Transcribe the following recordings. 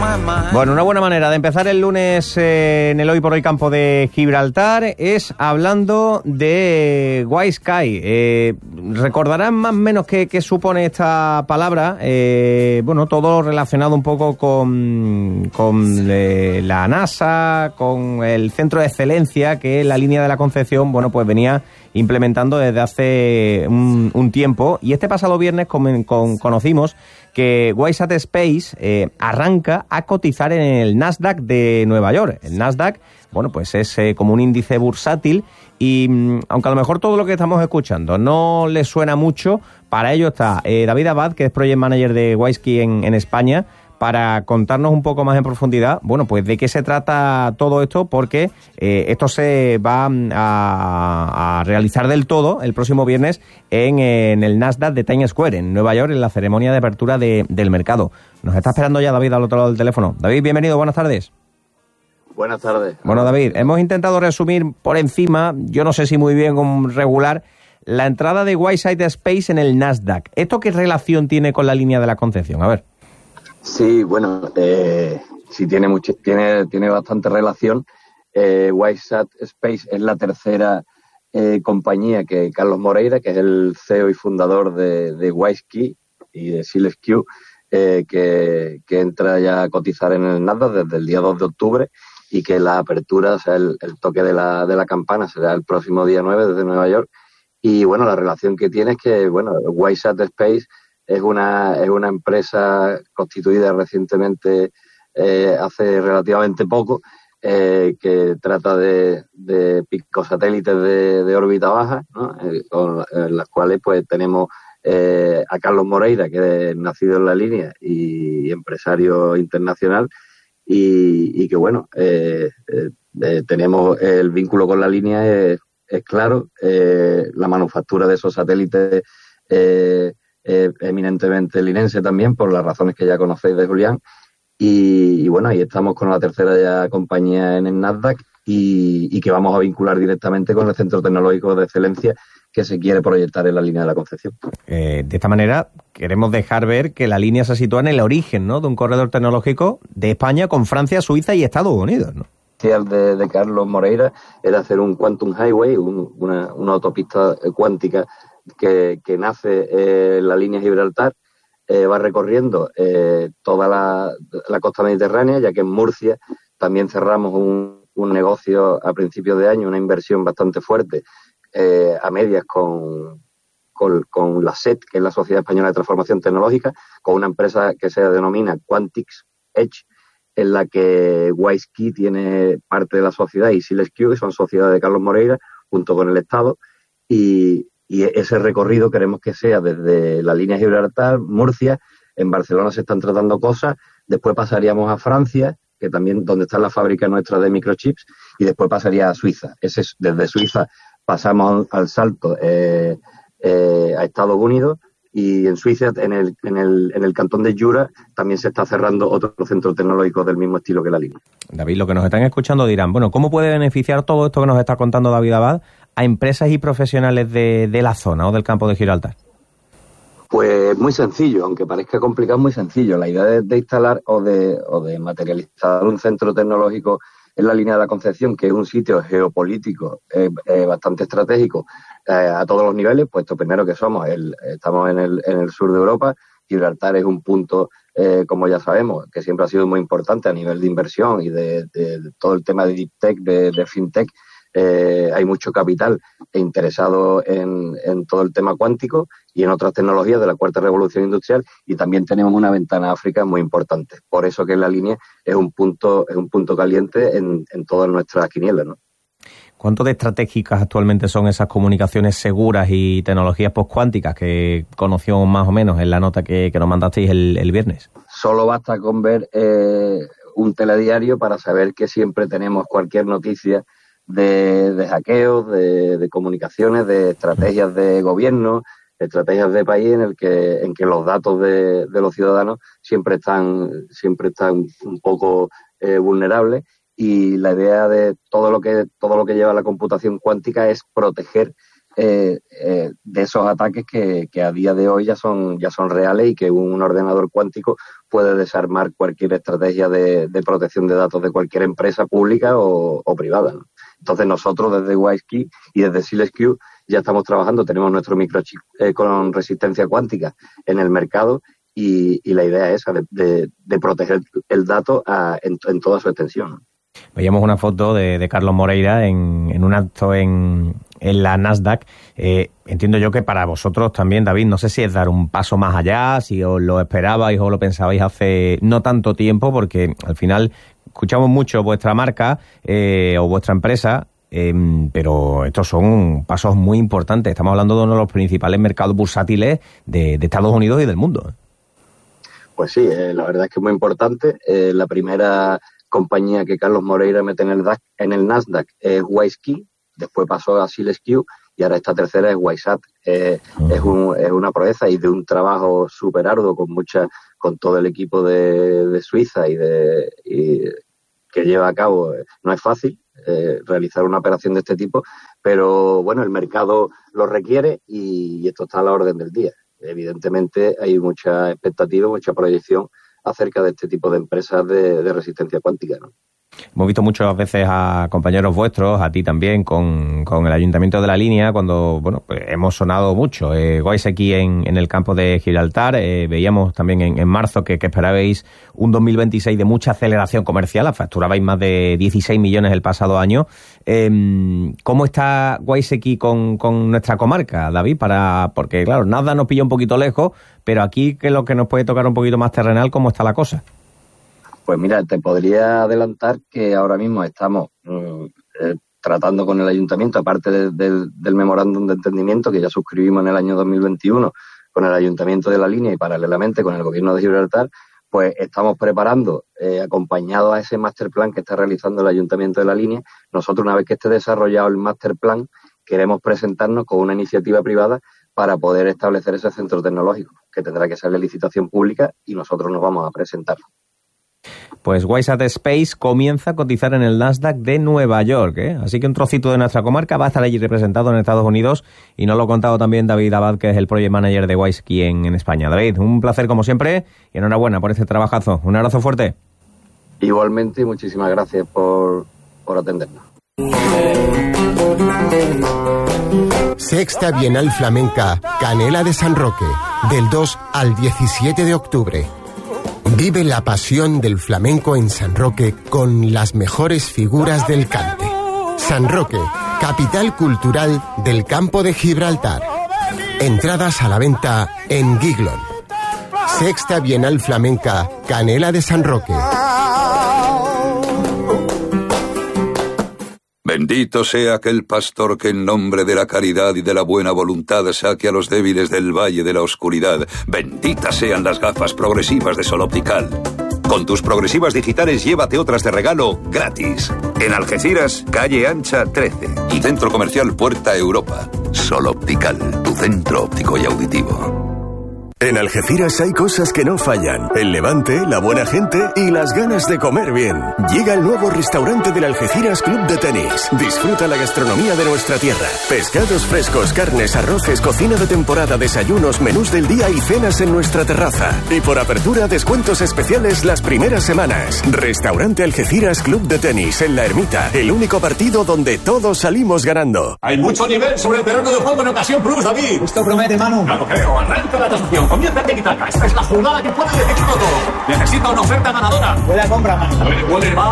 Bueno, una buena manera de empezar el lunes en el Hoy por Hoy campo de Gibraltar es hablando de WiseSky. Recordarán más o menos qué supone esta palabra. Bueno, todo relacionado un poco con la NASA, con el centro de excelencia que la línea de la Concepción, bueno, pues venía implementando desde hace un tiempo. Y este pasado viernes conocimos que WiseSat Space arranca a cotizar en el Nasdaq de Nueva York. El Nasdaq, bueno, pues es como un índice bursátil y aunque a lo mejor todo lo que estamos escuchando no les suena mucho, para ello está David Abad, que es Project Manager de WiseSky en España, para contarnos un poco más en profundidad, bueno, pues de qué se trata todo esto, porque esto se va a realizar del todo el próximo viernes en el Nasdaq de Times Square, en Nueva York, en la ceremonia de apertura del mercado. Nos está esperando ya David al otro lado del teléfono. David, bienvenido, buenas tardes. Buenas tardes. Bueno, David, hemos intentado resumir por encima, yo no sé si muy bien o regular, la entrada de WiseSat Space en el Nasdaq. ¿Esto qué relación tiene con la línea de la Concepción? A ver. Sí, bueno, sí tiene bastante relación. WiseSat Space es la tercera compañía que Carlos Moreira, que es el CEO y fundador de WiseKey y de SealSQ, que entra ya a cotizar en el Nasdaq desde el día 2 de octubre y que la apertura, o sea, el toque de la campana será el próximo día 9 desde Nueva York. Y bueno, la relación que tiene es que, bueno, WiseSat Space es una empresa constituida recientemente, hace relativamente poco, que trata de picosatélites de órbita baja, ¿no? En las cuales pues tenemos a Carlos Moreira, que es nacido en la línea y empresario internacional, y que bueno, tenemos el vínculo con la línea es claro. La manufactura de esos satélites eminentemente linense también, por las razones que ya conocéis de Julián, y bueno, ahí estamos con la tercera ya compañía en el Nasdaq y que vamos a vincular directamente con el Centro Tecnológico de Excelencia que se quiere proyectar en la línea de la Concepción. De esta manera queremos dejar ver que la línea se sitúa en el origen, ¿no?, de un corredor tecnológico de España con Francia, Suiza y Estados Unidos, ¿no? De Carlos Moreira era hacer un Quantum Highway, una autopista cuántica que nace en la línea Gibraltar, va recorriendo toda la costa mediterránea, ya que en Murcia también cerramos un negocio a principios de año, una inversión bastante fuerte, a medias con la SET, que es la Sociedad Española de Transformación Tecnológica, con una empresa que se denomina Quantix Edge, en la que WiseKey tiene parte de la sociedad y SealSQ, que son sociedades de Carlos Moreira, junto con el Estado, y ese recorrido queremos que sea desde la línea Gibraltar, Murcia. En Barcelona se están tratando cosas, después pasaríamos a Francia, que también donde está la fábrica nuestra de microchips, y después pasaría a Suiza. Desde Suiza pasamos al salto a Estados Unidos, y en Suiza, en el cantón de Jura, también se está cerrando otro centro tecnológico del mismo estilo que la línea. David, lo que nos están escuchando dirán, bueno, ¿cómo puede beneficiar todo esto que nos está contando David Abad a empresas y profesionales de la zona o del campo de Gibraltar? Pues muy sencillo, aunque parezca complicado, muy sencillo. La idea de instalar o de materializar un centro tecnológico en la línea de la Concepción, que es un sitio geopolítico bastante estratégico a todos los niveles, puesto primero que estamos en el sur de Europa. Gibraltar es un punto, como ya sabemos, que siempre ha sido muy importante a nivel de inversión y de todo el tema de Deep Tech, de FinTech. Hay mucho capital interesado en todo el tema cuántico y en otras tecnologías de la cuarta revolución industrial, y también tenemos una ventana a África muy importante. Por eso que la línea es un punto caliente en todas nuestras quinielas, ¿no? ¿Cuánto de estratégicas actualmente son esas comunicaciones seguras y tecnologías postcuánticas que conoció más o menos en la nota que nos mandasteis el viernes? Solo basta con ver un telediario para saber que siempre tenemos cualquier noticia de hackeos, de comunicaciones, de estrategias de gobierno, estrategias de país en que los datos de los ciudadanos siempre están un poco vulnerables. Y la idea de todo lo que lleva la computación cuántica es proteger de esos ataques que a día de hoy ya son reales y que un ordenador cuántico puede desarmar cualquier estrategia de protección de datos de cualquier empresa pública o privada, ¿no? Entonces nosotros desde WiseKey y desde SealSQ ya estamos trabajando, tenemos nuestro microchip con resistencia cuántica en el mercado y la idea es esa, de proteger el dato en toda su extensión, ¿no? Veíamos una foto de Carlos Moreira en un acto en la Nasdaq. Entiendo yo que para vosotros también, David, no sé si es dar un paso más allá, si os lo esperabais o lo pensabais hace no tanto tiempo, porque al final escuchamos mucho vuestra marca o vuestra empresa, pero estos son pasos muy importantes. Estamos hablando de uno de los principales mercados bursátiles de Estados Unidos y del mundo. Pues sí, la verdad es que es muy importante. La primera compañía que Carlos Moreira mete en el Nasdaq es WiseKey, después pasó a SealSQ y ahora esta tercera es WiseSat. Es una proeza y de un trabajo súper arduo con todo el equipo de Suiza y que lleva a cabo. No es fácil realizar una operación de este tipo, pero bueno, el mercado lo requiere y esto está a la orden del día. Evidentemente hay mucha expectativa, mucha proyección acerca de este tipo de empresas de resistencia cuántica, ¿no? Hemos visto muchas veces a compañeros vuestros, a ti también, con el Ayuntamiento de La Línea, cuando pues hemos sonado mucho. WiseKey en el campo de Gibraltar, veíamos también en marzo que esperabais un 2026 de mucha aceleración comercial, facturabais más de 16 millones el pasado año. ¿Cómo está WiseKey con nuestra comarca, David? Porque claro, nada nos pilla un poquito lejos, pero aquí, que es lo que nos puede tocar un poquito más terrenal, ¿cómo está la cosa? Pues mira, te podría adelantar que ahora mismo estamos tratando con el ayuntamiento, aparte del memorándum de entendimiento que ya suscribimos en el año 2021 con el Ayuntamiento de La Línea y paralelamente con el Gobierno de Gibraltar, pues estamos preparando, acompañado a ese master plan que está realizando el Ayuntamiento de La Línea. Nosotros, una vez que esté desarrollado el master plan, queremos presentarnos con una iniciativa privada para poder establecer ese centro tecnológico, que tendrá que ser la licitación pública y nosotros nos vamos a presentar. Pues WiseSat Space comienza a cotizar en el Nasdaq de Nueva York, Así que un trocito de nuestra comarca va a estar allí representado en Estados Unidos y nos lo ha contado también David Abad, que es el Project Manager de WiseKey en España. David, un placer como siempre y enhorabuena por este trabajazo. Un abrazo fuerte. Igualmente y muchísimas gracias por atendernos. Sexta Bienal Flamenca Canela de San Roque, del 2 al 17 de octubre. Vive la pasión del flamenco en San Roque con las mejores figuras del cante. San Roque, capital cultural del campo de Gibraltar. Entradas a la venta en Giglon. Sexta Bienal Flamenca Canela de San Roque. Bendito sea aquel pastor que en nombre de la caridad y de la buena voluntad saque a los débiles del valle de la oscuridad. Benditas sean las gafas progresivas de Sol Optical. Con tus progresivas digitales llévate otras de regalo gratis. En Algeciras, calle Ancha 13 y Centro Comercial Puerta Europa. Sol Optical, tu centro óptico y auditivo. En Algeciras hay cosas que no fallan. El levante, la buena gente y las ganas de comer bien. Llega el nuevo restaurante del Algeciras Club de Tenis. Disfruta la gastronomía de nuestra tierra. Pescados frescos, carnes, arroces, cocina de temporada, desayunos, menús del día y cenas en nuestra terraza. Y por apertura, descuentos especiales las primeras semanas. Restaurante Algeciras Club de Tenis en La Ermita. El único partido donde todos salimos ganando. Hay mucho nivel sobre el terreno de juego en Ocasión Plus, David. Esto promete, Manu. Claro, creo. Arranca la transmisión. Comienza el tiki-taka. Esta es la jugada que puede decir todo. Necesita una oferta ganadora. Buena compra, Manu. Puede. Va.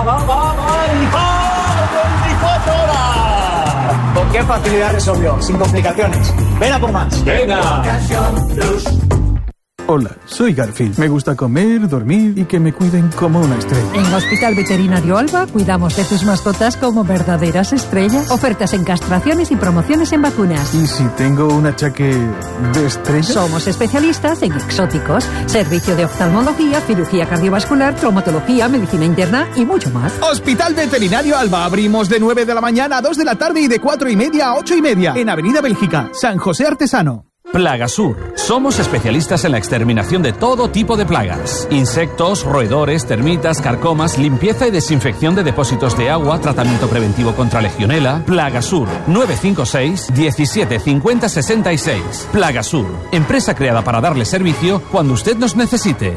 24 horas. ¿Con qué facilidad resolvió? Sin complicaciones. Ven a por más. Venga. Hola, soy Garfield. Me gusta comer, dormir y que me cuiden como una estrella. En Hospital Veterinario Alba cuidamos de tus mascotas como verdaderas estrellas. Ofertas en castraciones y promociones en vacunas. ¿Y si tengo un achaque de estrella? Somos especialistas en exóticos, servicio de oftalmología, cirugía cardiovascular, traumatología, medicina interna y mucho más. Hospital Veterinario Alba. Abrimos de 9 de la mañana a 2 de la tarde y de 4:30 a 8:30. En Avenida Bélgica, San José Artesano. Plagasur. Somos especialistas en la exterminación de todo tipo de plagas. Insectos, roedores, termitas, carcomas, limpieza y desinfección de depósitos de agua, tratamiento preventivo contra legionela. Plagasur. 956 17 50 66. Plagasur. Empresa creada para darle servicio cuando usted nos necesite.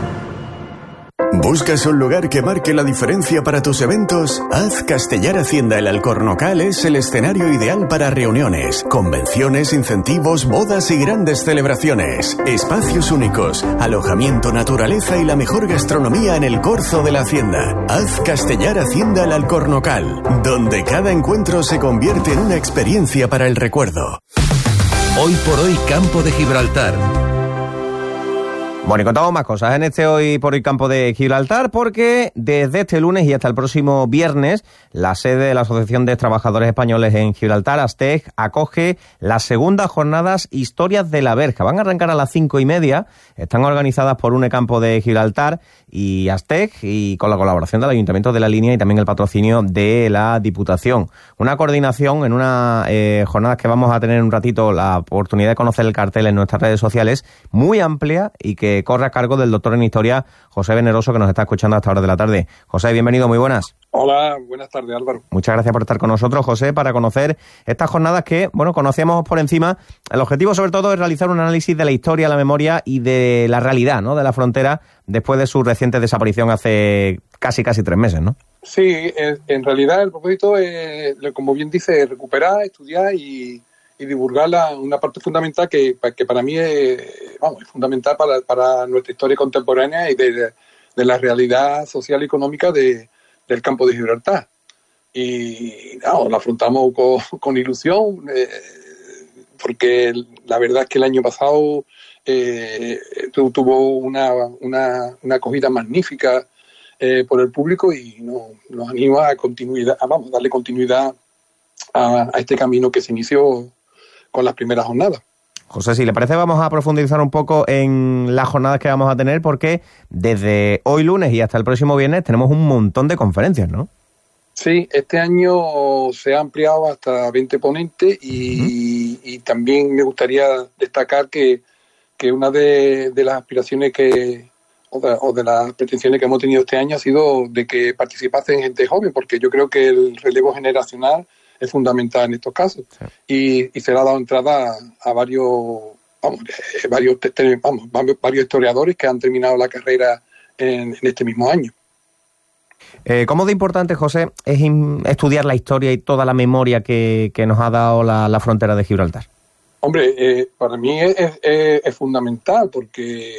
¿Buscas un lugar que marque la diferencia para tus eventos? Haz Castellar Hacienda El Alcornocal es el escenario ideal para reuniones, convenciones, incentivos, bodas y grandes celebraciones. Espacios únicos, alojamiento, naturaleza y la mejor gastronomía en el corzo de la hacienda. Haz Castellar Hacienda El Alcornocal, donde cada encuentro se convierte en una experiencia para el recuerdo. Hoy por hoy, Campo de Gibraltar. Bueno, y contamos más cosas en este Hoy por Hoy Campo de Gibraltar, porque desde este lunes y hasta el próximo viernes, la sede de la Asociación de Trabajadores Españoles en Gibraltar, ASTEG, acoge las segundas jornadas Historias de la Verja. Van a arrancar a las 5:30, están organizadas por UNECampo de Gibraltar y ASTEG, y con la colaboración del Ayuntamiento de La Línea y también el patrocinio de la Diputación. Una coordinación en una jornada que vamos a tener en un ratito la oportunidad de conocer el cartel en nuestras redes sociales, muy amplia y que corre a cargo del doctor en Historia José Veneroso, que nos está escuchando a esta hora de la tarde. José, bienvenido, muy buenas. Hola, buenas tardes, Álvaro. Muchas gracias por estar con nosotros, José, para conocer estas jornadas que, bueno, conocíamos por encima. El objetivo, sobre todo, es realizar un análisis de la historia, la memoria y de la realidad, ¿no?, de la frontera después de su reciente desaparición hace casi 3 meses, ¿no? Sí, en realidad el propósito es, como bien dice, recuperar, estudiar y divulgar una parte fundamental que para mí es fundamental para nuestra historia contemporánea y de la realidad social y económica del campo de Gibraltar. Y la afrontamos con ilusión, porque la verdad es que el año pasado tuvo una acogida magnífica por el público y nos anima a darle continuidad a este camino que se inició con las primeras jornadas. José, si le parece, vamos a profundizar un poco en las jornadas que vamos a tener, porque desde hoy lunes y hasta el próximo viernes tenemos un montón de conferencias, ¿no? Sí, este año se ha ampliado hasta 20 ponentes y también me gustaría destacar que una de las aspiraciones o de las pretensiones que hemos tenido este año ha sido de que participase gente joven, porque yo creo que el relevo generacional es fundamental en estos casos. Sí. Y se le ha dado entrada a varios historiadores que han terminado la carrera en este mismo año. ¿Cómo de importante, José, es estudiar la historia y toda la memoria que nos ha dado la frontera de Gibraltar? Hombre, para mí es fundamental, porque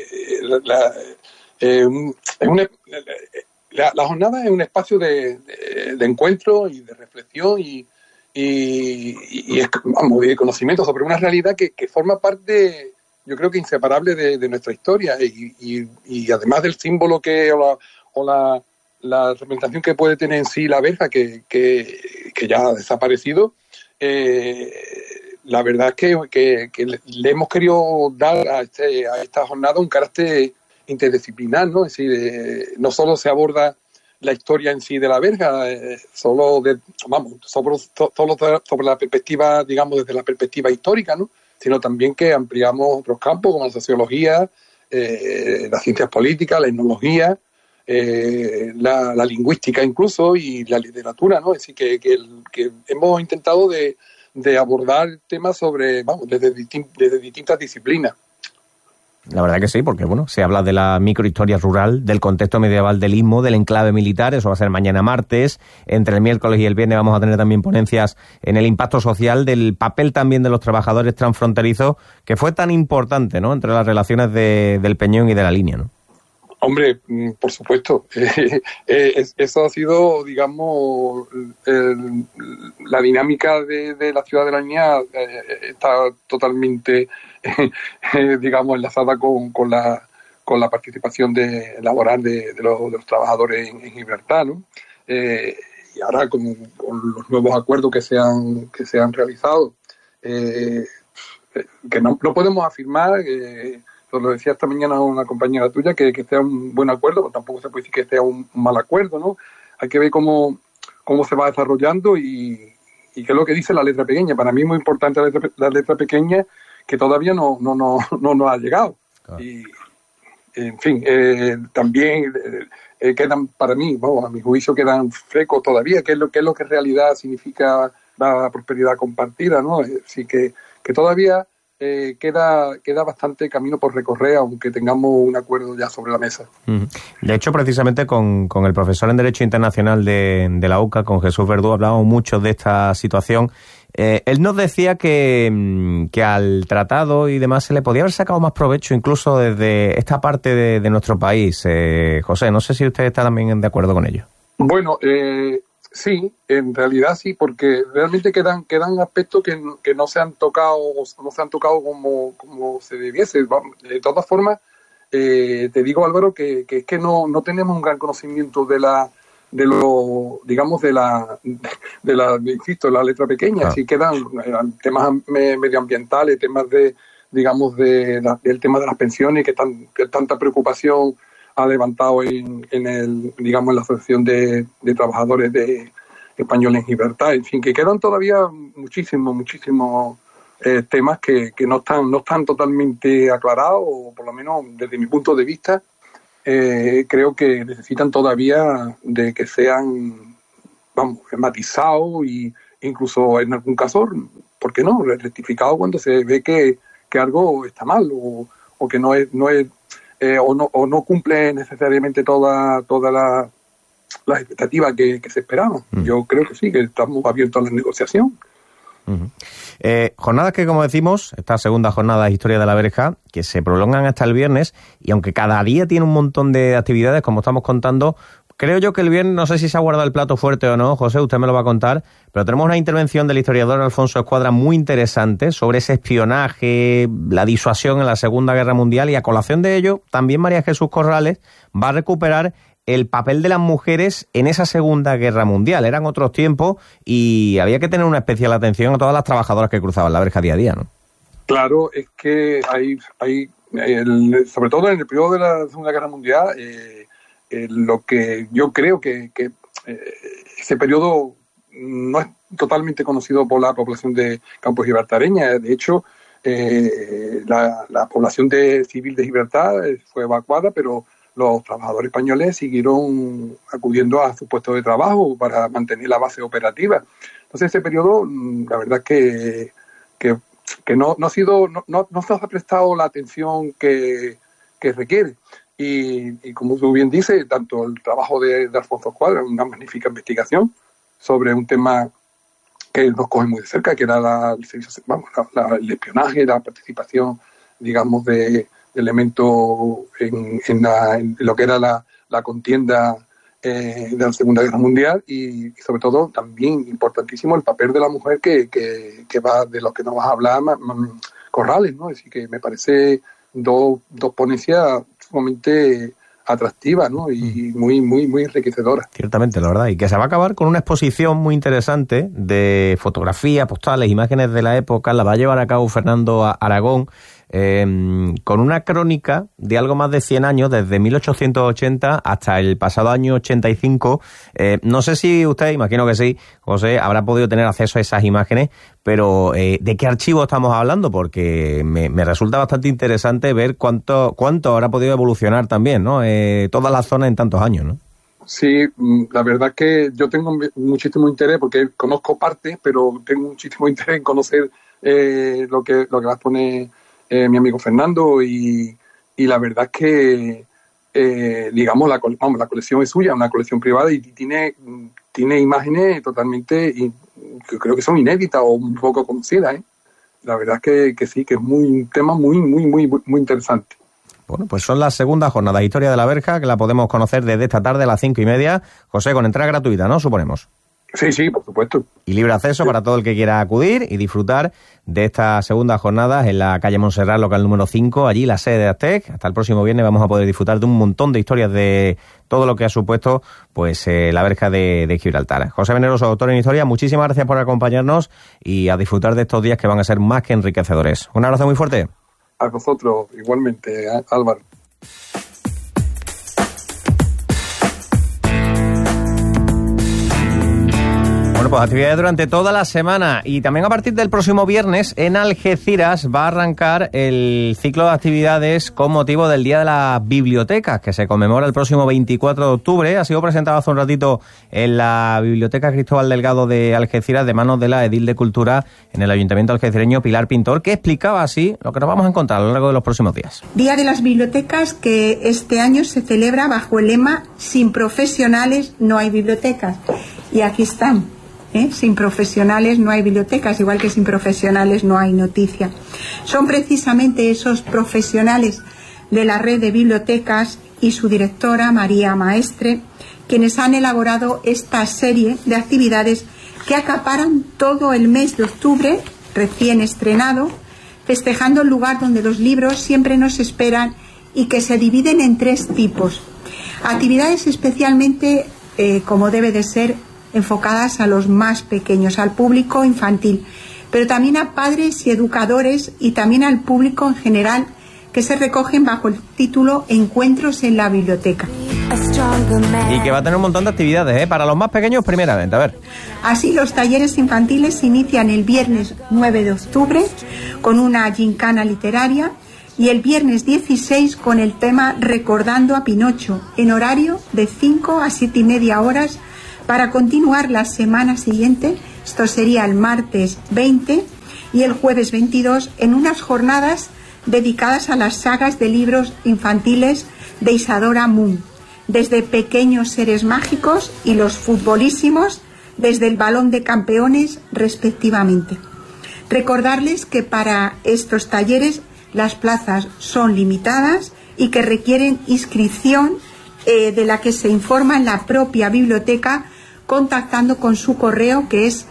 la jornada es un espacio de encuentro y de reflexión y de conocimiento sobre una realidad que forma parte, yo creo que inseparable de nuestra historia y además del símbolo la representación que puede tener en sí la verja, que ya ha desaparecido. La verdad es que le hemos querido dar a esta jornada un carácter interdisciplinar, ¿no? Es decir, no solo se aborda la historia en sí de la verja, sobre la perspectiva, digamos, desde la perspectiva histórica, ¿no?, sino también que ampliamos otros campos como la sociología, las ciencias políticas, la etnología, la lingüística incluso, y la literatura, ¿no? Es decir, que hemos intentado de abordar temas desde distintas disciplinas. La verdad que sí, porque bueno, se habla de la microhistoria rural, del contexto medieval del Istmo, del enclave militar. Eso va a ser mañana martes. Entre el miércoles y el viernes vamos a tener también ponencias en el impacto social, del papel también de los trabajadores transfronterizos, que fue tan importante, ¿no?, entre las relaciones del Peñón y de La Línea, ¿no? Hombre, por supuesto. Eso ha sido, digamos, la dinámica de la ciudad de La Línea está totalmente, digamos, enlazada con la participación laboral de los trabajadores en Gibraltar, ¿no? Y ahora con los nuevos acuerdos que se han realizado, que no podemos afirmar, lo decía esta mañana una compañera tuya, que sea un buen acuerdo, pero tampoco se puede decir que sea un mal acuerdo, ¿no? Hay que ver cómo se va desarrollando y qué es lo que dice la letra pequeña. Para mí es muy importante la letra pequeña, todavía no ha llegado. Claro. Y, en fin, también quedan, para mí, a mi juicio, quedan flecos todavía, que es lo que en realidad significa la prosperidad compartida, ¿no? Así que todavía queda bastante camino por recorrer, aunque tengamos un acuerdo ya sobre la mesa. De hecho, precisamente con el profesor en Derecho Internacional de la UCA, con Jesús Verdú, hablábamos mucho de esta situación. Él nos decía que al tratado y demás se le podía haber sacado más provecho incluso desde esta parte de nuestro país. José, no sé si usted está también de acuerdo con ello. Bueno, sí, en realidad sí, porque realmente quedan aspectos que no se han tocado como se debiese. De todas formas, te digo, Álvaro, que es que no tenemos un gran conocimiento de la letra pequeña. Así quedan temas medioambientales, temas del tema de las pensiones, que tanta preocupación ha levantado en la Asociación de Trabajadores de Españoles en Gibraltar. En fin, que quedan todavía muchísimos temas que no están totalmente aclarados, o por lo menos desde mi punto de vista creo que necesitan todavía de que sean matizados e incluso en algún caso, ¿por qué no?, rectificados cuando se ve que algo está mal o que no cumple necesariamente toda la expectativa que se esperaba. Yo creo que sí, que estamos abiertos a la negociación. Jornadas que, como decimos, esta segunda jornada de Historia de la Verja, que se prolongan hasta el viernes, y aunque cada día tiene un montón de actividades, como estamos contando, creo yo que el viernes, no sé si se ha guardado el plato fuerte o no, José, usted me lo va a contar, pero tenemos una intervención del historiador Alfonso Escuadra muy interesante sobre ese espionaje, la disuasión en la Segunda Guerra Mundial, y a colación de ello, también María Jesús Corrales va a recuperar el papel de las mujeres en esa Segunda Guerra Mundial. Eran otros tiempos y había que tener una especial atención a todas las trabajadoras que cruzaban la verja día a día, ¿no? Claro, es que hay sobre todo en el periodo de la Segunda Guerra Mundial, lo que yo creo que ese periodo no es totalmente conocido por la población de Campos Gibraltareña. De hecho, la población civil de Gibraltar fue evacuada, pero los trabajadores españoles siguieron acudiendo a sus puestos de trabajo para mantener la base operativa. Entonces, ese periodo, la verdad que no se ha prestado la atención que requiere. Y como tú bien dices, tanto el trabajo de Alfonso Escuadra, una magnífica investigación sobre un tema que nos coge muy de cerca, que era el espionaje, la participación, digamos, de elementos en lo que era la contienda de la Segunda Guerra Mundial, y sobre todo también importantísimo el papel de la mujer que va, de lo que nos vas a hablar, Corrales, ¿no? Es decir, que me parece dos ponencias sumamente atractiva, ¿no? Y muy enriquecedora. Ciertamente, la verdad. Y que se va a acabar con una exposición muy interesante de fotografías, postales, imágenes de la época. La va a llevar a cabo Fernando Aragón, con una crónica de algo más de 100 años, desde 1880 hasta el pasado año 85. No sé si usted, imagino que sí, José, habrá podido tener acceso a esas imágenes, pero ¿de qué archivo estamos hablando? Porque me resulta bastante interesante ver cuánto habrá podido evolucionar también, ¿no? Toda la zona en tantos años, ¿no? Sí, la verdad que yo tengo muchísimo interés, porque conozco partes, pero tengo muchísimo interés en conocer lo que va a poner mi amigo Fernando, y la verdad es que digamos la colección es suya, una colección privada, y tiene imágenes totalmente que creo que son inéditas o un poco conocidas, ¿eh? La verdad es que sí, que es un tema muy interesante. Bueno, pues son las segundas jornadas de Historia de la Verja, que la podemos conocer desde esta tarde a las 5:30. José, con entrada gratuita, ¿no? Suponemos. Sí, por supuesto. Y libre acceso para todo el que quiera acudir y disfrutar de estas segundas jornadas en la calle Montserrat, local número 5, allí la sede de Aztec. Hasta el próximo viernes vamos a poder disfrutar de un montón de historias de todo lo que ha supuesto pues la verja de Gibraltar. José Veneroso, doctor en Historia, muchísimas gracias por acompañarnos y a disfrutar de estos días que van a ser más que enriquecedores. Un abrazo muy fuerte. A vosotros, igualmente, Álvaro. Bueno, Bueno, pues actividades durante toda la semana y también a partir del próximo viernes en Algeciras va a arrancar el ciclo de actividades con motivo del Día de las Bibliotecas, que se conmemora el próximo 24 de octubre. Ha sido presentado hace un ratito en la Biblioteca Cristóbal Delgado de Algeciras de manos de la edil de Cultura en el Ayuntamiento algecireño, Pilar Pintor, que explicaba así lo que nos vamos a encontrar a lo largo de los próximos días. Día de las Bibliotecas que este año se celebra bajo el lema "Sin profesionales no hay bibliotecas". Y aquí están. Sin profesionales no hay bibliotecas, igual que sin profesionales no hay noticia. Son precisamente esos profesionales de la red de bibliotecas y su directora, María Maestre, quienes han elaborado esta serie de actividades que acaparan todo el mes de octubre, recién estrenado, festejando el lugar donde los libros siempre nos esperan y que se dividen en 3 tipos. Actividades especialmente, como debe de ser, enfocadas a los más pequeños, al público infantil, pero también a padres y educadores y también al público en general, que se recogen bajo el título Encuentros en la Biblioteca. Y que va a tener un montón de actividades, para los más pequeños primeramente, a ver. Así, los talleres infantiles se inician el viernes 9 de octubre con una gincana literaria y el viernes 16 con el tema Recordando a Pinocho, en horario de 5 a 7:30 horas, para continuar la semana siguiente, esto sería el martes 20 y el jueves 22, en unas jornadas dedicadas a las sagas de libros infantiles de Isadora Munn, desde Pequeños Seres Mágicos y Los Futbolísimos, desde El Balón de Campeones, respectivamente. Recordarles que para estos talleres las plazas son limitadas y que requieren inscripción de la que se informa en la propia biblioteca, contactando con su correo, que es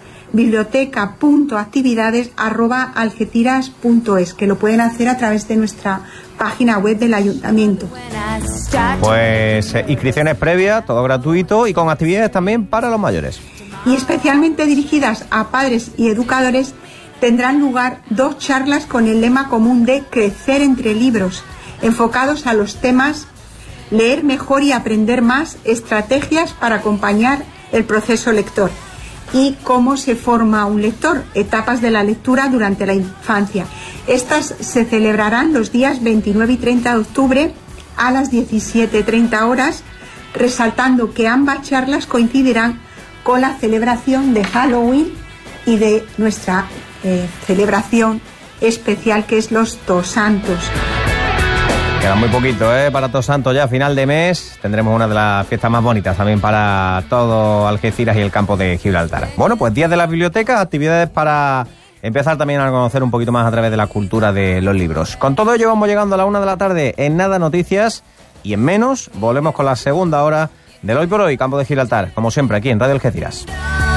biblioteca.actividades@algeciras.es, que lo pueden hacer a través de nuestra página web del ayuntamiento. Pues inscripciones previas, todo gratuito y con actividades también para los mayores. Y especialmente dirigidas a padres y educadores, tendrán lugar 2 charlas con el lema común de Crecer entre libros, enfocados a los temas Leer mejor y aprender más, estrategias para acompañar el proceso lector, y Cómo se forma un lector, etapas de la lectura durante la infancia. Estas se celebrarán los días 29 y 30 de octubre a las 17:30 horas, resaltando que ambas charlas coincidirán con la celebración de Halloween y de nuestra celebración especial, que es los Tosantos. Queda muy poquito, para Todos Santos, ya final de mes. Tendremos una de las fiestas más bonitas también para todo Algeciras y el campo de Gibraltar. Bueno, pues días de las bibliotecas, actividades para empezar también a conocer un poquito más a través de la cultura de los libros. Con todo ello vamos llegando a la 1 de la tarde. En nada noticias y en menos volvemos con la segunda hora del Hoy por Hoy, campo de Gibraltar, como siempre aquí en Radio Algeciras.